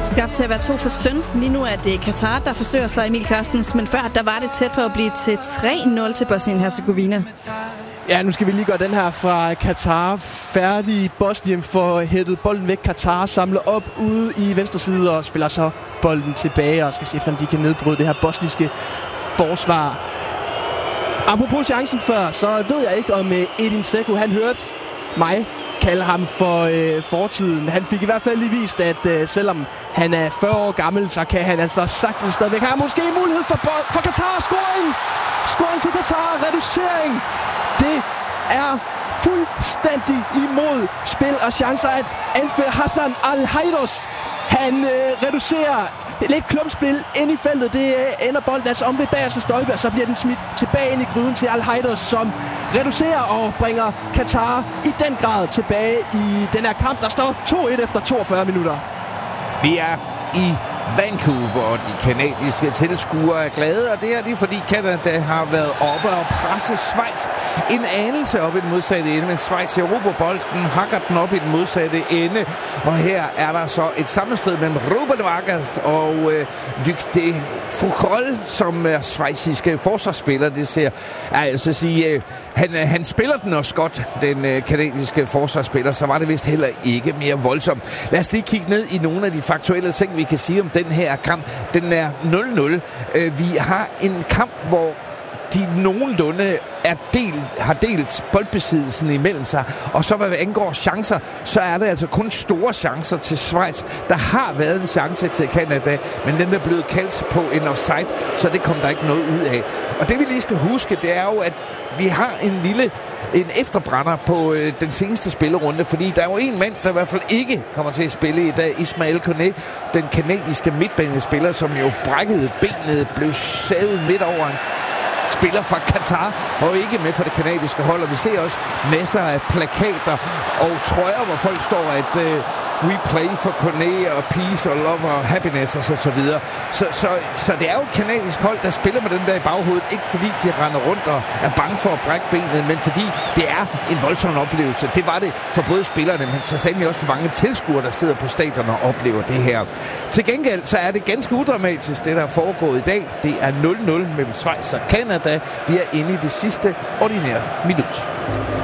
skabt til at være 2 for søn. Lige nu er det Katar, der forsøger sig, Emil Kørstens, men før der var det tæt på at blive til 3-0 til Bosnien-Herzegovina. Ja, nu skal vi lige gøre den her fra Katar færdig. Bosnien får hættet bolden væk. Katar samler op ude i venstre side og spiller så bolden tilbage og skal se efter, om de kan nedbryde det her bosniske forsvar. Apropos chancen før, så ved jeg ikke, om Edin Dzeko, han hørte mig kalde ham for fortiden. Han fik i hvert fald lige vist, at selvom han er 40 år gammel, så kan han altså sagtens stadigvæk have måske en mulighed for Katar. Scoring til Katar. Reducering. Det er fuldstændig imod spil og chancer, at anfører Hassan Al-Haidos, han reducerer lidt klumpspil ind i feltet. Det ender bolden altså om ved bagerste stolpe, og så bliver den smidt tilbage ind i gryden til Al-Haidos, som reducerer og bringer Katar i den grad tilbage i den her kamp, der står 2-1 efter 42 minutter. Vi er i Vancouver, og de kanadiske tilskuere er glade, og det er de, fordi Canada har været oppe og presse Schweiz en anelse op i den modsatte ende, men Schweiz erobrer bolden, hakker den op i den modsatte ende, og her er der så et sammenstød mellem Ruben Vargas og Luc de Foucault, som er schweiziske forsvarsspiller. Det ser, altså sige, han spiller den også godt, den kanadiske forsvarsspiller, så var det vist heller ikke mere voldsomt. Lad os lige kigge ned i nogle af de faktuelle ting, vi kan sige om den her kamp. Den er 0-0. Vi har en kamp, hvor de nogenlunde har delt boldbesiddelsen imellem sig. Og så hvad angår chancer, så er det altså kun store chancer til Schweiz. Der har været en chance til Canada, men den er blevet kaldt på en offside, så det kom der ikke noget ud af. Og det vi lige skal huske, det er jo, at vi har en efterbrænder på den seneste spillerunde, fordi der er jo en mand, der i hvert fald ikke kommer til at spille i dag, Ismail Koné, den kanadiske midtbanespiller, som jo brækkede benet, blev savet midt over en spiller fra Katar, og ikke med på det kanadiske hold, og vi ser også masser af plakater og trøjer, hvor folk står, at we play for Koné og peace og love og happiness og så videre. Så det er jo et kanadisk hold, der spiller med den der i baghovedet, ikke fordi de render rundt og er bange for at brække benet, men fordi det er en voldsom oplevelse. Det var det for både spillerne, men så sandelig også for mange tilskuere, der sidder på stadion og oplever det her. Til gengæld så er det ganske udramatisk, det der er foregået i dag. Det er 0-0 mellem Schweiz og Canada. Vi er inde i det sidste ordinære minut.